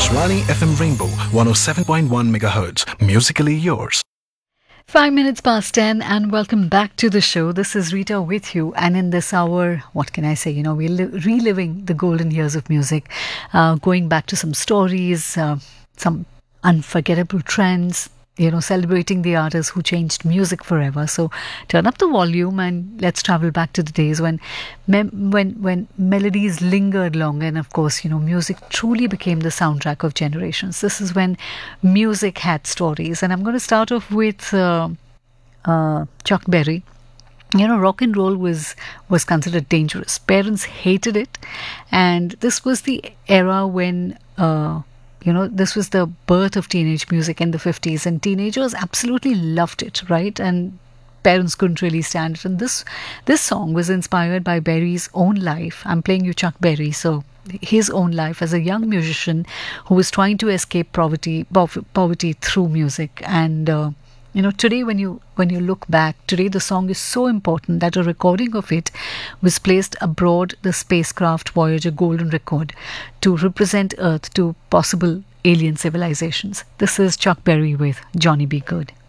Akashvani FM Rainbow 107.1 MHz. Musically yours. 5 minutes past 10, and welcome back to the show. This is Rita with you, and in this hour, what can I say? We're reliving the golden years of music, going back to some stories, some unforgettable trends, celebrating the artists who changed music forever. So turn up the volume and let's travel back to the days when melodies lingered longer, and of course, music truly became the soundtrack of generations. This is when music had stories, and I'm going to start off with Chuck Berry. Rock and roll was considered dangerous. Parents hated it, and this was the era when this was the birth of teenage music in the 50s, and teenagers absolutely loved it, right? And parents couldn't really stand it. And this song was inspired by Berry's own life. I'm playing you Chuck Berry, so his own life as a young musician who was trying to escape poverty through music. And today when you look back, today the song is so important that a recording of it was placed aboard the spacecraft Voyager Golden Record to represent Earth to possible alien civilizations. This is Chuck Berry with Johnny B. Good.